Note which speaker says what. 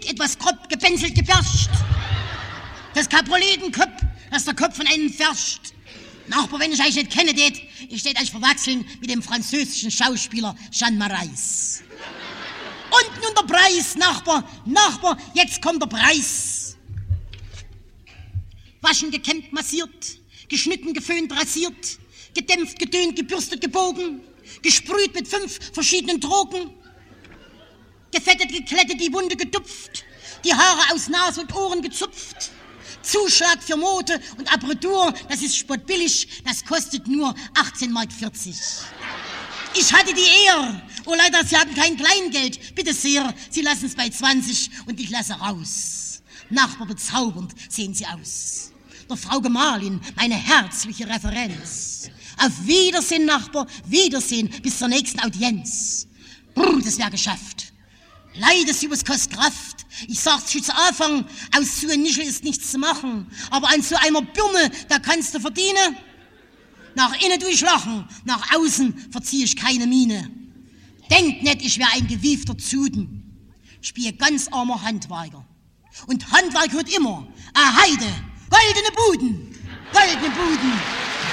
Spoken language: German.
Speaker 1: dick, etwas grob gepenzelt, geperscht. Das Kaproletenkopf, das der Kopf von einem ferscht. Nachbar, wenn ich euch nicht kenne, ich tät euch verwechseln mit dem französischen Schauspieler Jean Marais. Und nun der Preis, Nachbar, jetzt kommt der Preis. Waschen, gekämmt, massiert, geschnitten, geföhnt, rasiert, gedämpft, gedönt, gebürstet, gebogen, gesprüht mit 5 verschiedenen Drogen, gefettet, geklettet, die Wunde getupft, die Haare aus Nase und Ohren gezupft, Zuschlag für Mode und Apparatuur, das ist spottbillig, das kostet nur 18,40 Mark. Ich hatte die Ehre. Oh, leider, Sie haben kein Kleingeld. Bitte sehr, Sie lassen es bei 20 und ich lasse raus. Nachbar, bezaubernd sehen Sie aus. Der Frau Gemahlin, meine herzliche Referenz. Auf Wiedersehen, Nachbar, Wiedersehen, bis zur nächsten Audienz. Brr, das wär geschafft. Leider, Sie was kostet Kraft. Ich sag's schon zu Anfang, aus so einem Nischel ist nichts zu machen. Aber an so einer Birne, da kannst du verdienen. Nach innen tu ich lachen, nach außen verzieh ich keine Miene. Denkt nicht, ich wär ein gewiefter Zuden. Ich bin ganz armer Handwerker. Und Handwerk hört immer, Heide, goldene Buden, goldene Buden.